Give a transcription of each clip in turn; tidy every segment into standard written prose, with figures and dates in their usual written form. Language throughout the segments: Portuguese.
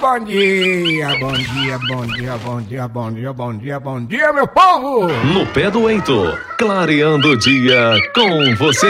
bom dia, bom dia, bom dia, bom dia, bom dia, bom dia, bom dia, meu povo! No pé do Eito, clareando o dia com você.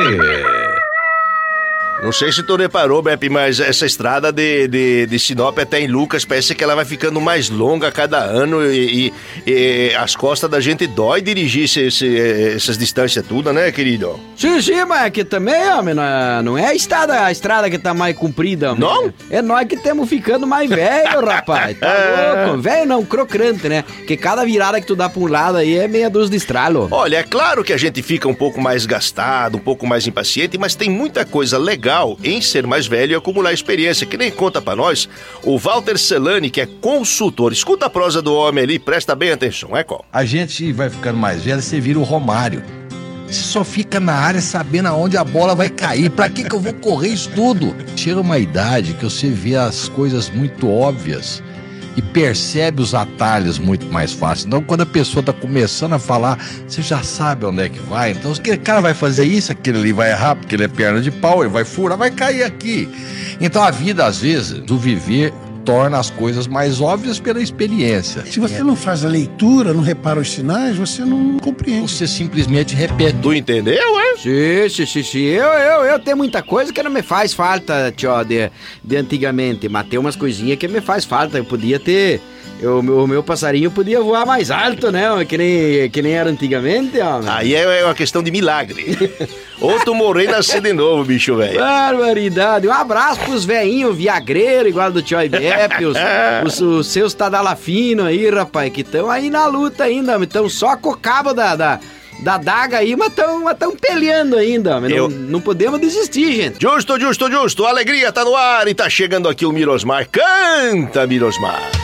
Não sei se tu reparou, Beppe, mas essa estrada de Sinop até em Lucas parece que ela vai ficando mais longa a cada ano e as costas da gente dói dirigir essas distâncias tudo, né, querido? Sim, mas aqui também, homem, não é a estrada que tá mais comprida, homem. Não? É nós que estamos ficando mais velho, rapaz. Tá louco? Velho não, crocante, né? Porque cada virada que tu dá pra um lado aí é meia dúzia de estralo. Olha, é claro que a gente fica um pouco mais gastado, um pouco mais impaciente, mas tem muita coisa legal em ser mais velho e acumular experiência, que nem conta pra nós o Walter Celani, que é consultor. Escuta a prosa do homem ali, presta bem atenção, é qual? A gente vai ficando mais velho, você vira o Romário. Você só fica na área sabendo aonde a bola vai cair. Pra que eu vou correr isso tudo? Chega uma idade que você vê as coisas muito óbvias e percebe os atalhos muito mais fácil. Então, quando a pessoa tá começando a falar, você já sabe onde é que vai. Então, aquele cara vai fazer isso, aquele ali vai errar, porque ele é perna de pau, ele vai furar, vai cair aqui. Então, a vida, às vezes, do viver torna as coisas mais óbvias pela experiência. Se você não faz a leitura, não repara os sinais, você não compreende. Você simplesmente repete. Tu entendeu, é? Sim. Eu tenho muita coisa que não me faz falta, tio, de antigamente. Mas tem umas coisinhas que me faz falta. Eu podia ter... O meu passarinho podia voar mais alto, né? Que nem era antigamente, homem. Aí é uma questão de milagre. Ou tu morrer e nascer de novo, bicho, velho. Barbaridade. Um abraço pros velhinhos viagreiros, igual do tio Ibepe, os seus tadalafino aí, rapaz, que estão aí na luta ainda, estão só com o cabo da daga aí, mas estão peleando ainda. Não podemos desistir, gente. Justo. A alegria tá no ar e tá chegando aqui o Mirosmar. Canta, Mirosmar.